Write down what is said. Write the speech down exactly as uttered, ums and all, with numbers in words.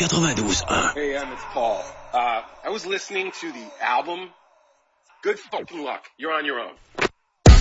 quatre-vingt-douze un. Hey, Em, it's Paul. Uh, I was listening to the album. Good fucking luck. You're on your own.